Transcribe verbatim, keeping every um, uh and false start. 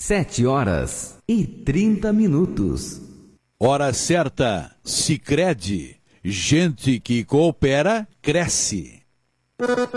Sete horas e trinta minutos. Hora certa, Sicredi. Gente que coopera, cresce.